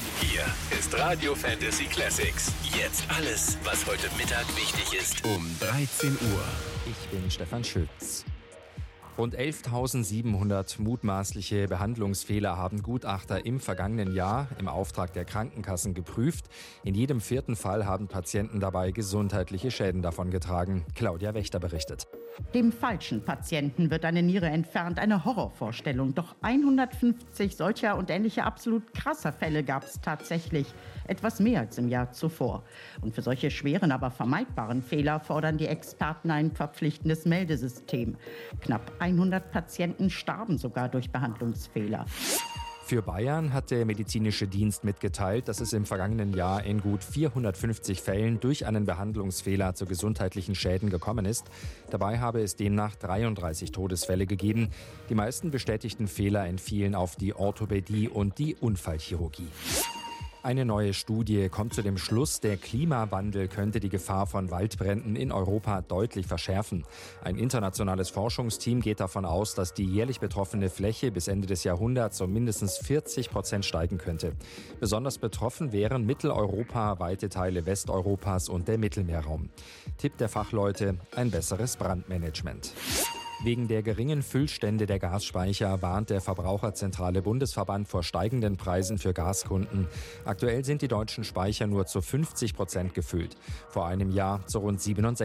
Hier ist Radio Fantasy Classics. Jetzt alles, was heute Mittag wichtig ist, um 13 Uhr. Ich bin Stefan Schütz. Rund 11.700 mutmaßliche Behandlungsfehler haben Gutachter im vergangenen Jahr im Auftrag der Krankenkassen geprüft. In jedem 4. Fall haben Patienten dabei gesundheitliche Schäden davongetragen. Claudia Wächter berichtet. Dem falschen Patienten wird eine Niere entfernt, eine Horrorvorstellung. Doch 150 solcher und ähnlicher absolut krasser Fälle gab es tatsächlich. Etwas mehr als im Jahr zuvor. Und für solche schweren, aber vermeidbaren Fehler fordern die Experten ein verpflichtendes Meldesystem. Knapp 100 Patienten starben sogar durch Behandlungsfehler. Für Bayern hat der medizinische Dienst mitgeteilt, dass es im vergangenen Jahr in gut 450 Fällen durch einen Behandlungsfehler zu gesundheitlichen Schäden gekommen ist. Dabei habe es demnach 33 Todesfälle gegeben. Die meisten bestätigten Fehler entfielen auf die Orthopädie und die Unfallchirurgie. Eine neue Studie kommt zu dem Schluss, der Klimawandel könnte die Gefahr von Waldbränden in Europa deutlich verschärfen. Ein internationales Forschungsteam geht davon aus, dass die jährlich betroffene Fläche bis Ende des Jahrhunderts um mindestens 40% steigen könnte. Besonders betroffen wären Mitteleuropa, weite Teile Westeuropas und der Mittelmeerraum. Tipp der Fachleute: ein besseres Brandmanagement. Wegen der geringen Füllstände der Gasspeicher warnt der Verbraucherzentrale Bundesverband vor steigenden Preisen für Gaskunden. Aktuell sind die deutschen Speicher nur zu 50% gefüllt. Vor einem Jahr zu rund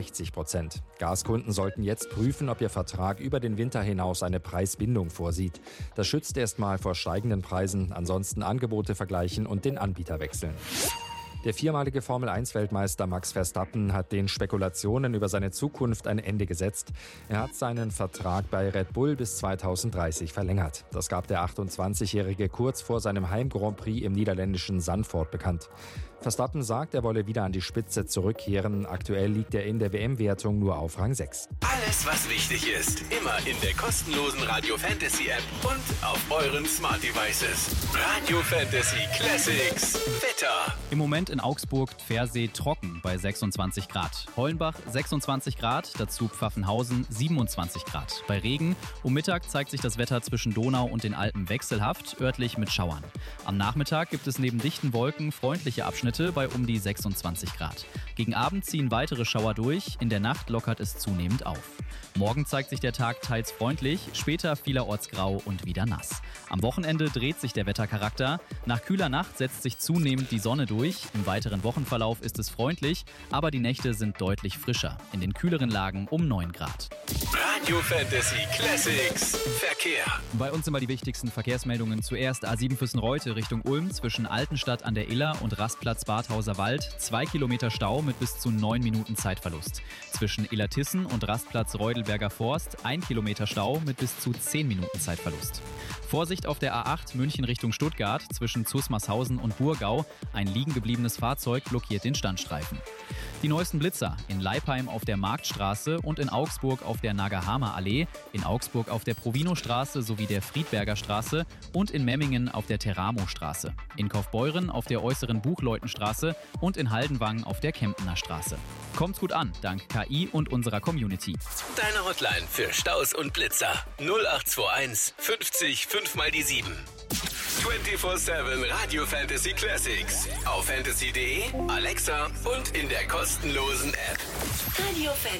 67%. Gaskunden sollten jetzt prüfen, ob ihr Vertrag über den Winter hinaus eine Preisbindung vorsieht. Das schützt erstmal vor steigenden Preisen, ansonsten Angebote vergleichen und den Anbieter wechseln. Der viermalige Formel-1-Weltmeister Max Verstappen hat den Spekulationen über seine Zukunft ein Ende gesetzt. Er hat seinen Vertrag bei Red Bull bis 2030 verlängert. Das gab der 28-Jährige kurz vor seinem Heim-Grand Prix im niederländischen Zandvoort bekannt. Verstappen sagt, er wolle wieder an die Spitze zurückkehren. Aktuell liegt er in der WM-Wertung nur auf Rang 6. Alles, was wichtig ist, immer in der kostenlosen Radio Fantasy App und auf euren Smart Devices. Radio Fantasy Classics. Wetter. Im Moment in Augsburg Pfersee trocken bei 26 Grad. Hollenbach 26 Grad, dazu Pfaffenhausen 27 Grad. Bei Regen um Mittag zeigt sich das Wetter zwischen Donau und den Alpen wechselhaft, örtlich mit Schauern. Am Nachmittag gibt es neben dichten Wolken freundliche Abschnitte bei um die 26 Grad. Gegen Abend ziehen weitere Schauer durch, in der Nacht lockert es zunehmend auf. Morgen zeigt sich der Tag teils freundlich, später vielerorts grau und wieder nass. Am Wochenende dreht sich der Wettercharakter. Nach kühler Nacht setzt sich zunehmend die Sonne durch. Im weiteren Wochenverlauf ist es freundlich, aber die Nächte sind deutlich frischer. In den kühleren Lagen um 9 Grad. Radio Fantasy Classics. Verkehr. Bei uns immer die wichtigsten Verkehrsmeldungen. Zuerst A7 Füssen-Reute Richtung Ulm zwischen Altenstadt an der Iller und Rastplatz Badhauser Wald. 2 Kilometer Stau mit bis zu 9 Minuten Zeitverlust. Zwischen Illertissen und Rastplatz Reudelberger Forst 1 Kilometer Stau mit bis zu 10 Minuten Zeitverlust. Vorsicht auf der A8 München Richtung Stuttgart zwischen Zusmarshausen und Burgau. Ein liegen gebliebenes Fahrzeug blockiert den Standstreifen. Die neuesten Blitzer in Leipheim auf der Marktstraße und in Augsburg auf der Nagahama Allee, in Augsburg auf der Provino-Straße sowie der Friedberger Straße und in Memmingen auf der Teramo-Straße, in Kaufbeuren auf der äußeren Buchleutenstraße und in Haldenwang auf der Kempener Straße. Kommt's gut an, dank KI und unserer Community. Deine Hotline für Staus und Blitzer 0821 50 5 mal die 7. 24/7 Radio Fantasy Classics. Auf fantasy.de, Alexa und in der kostenlosen App. Radio Fantasy.